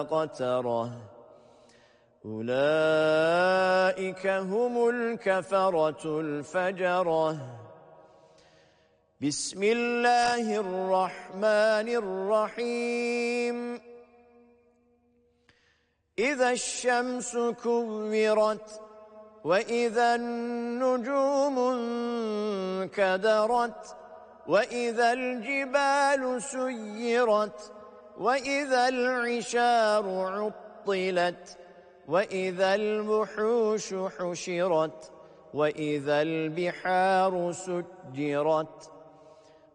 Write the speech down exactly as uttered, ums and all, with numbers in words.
قترة أولئك هم الكفرة الفجرة. بسم الله الرحمن الرحيم. إذا الشمس كورت وإذا النجوم انكدرت وإذا الجبال سيرت وإذا العشار عطلت وإذا الوحوش حشرت وإذا البحار سجرت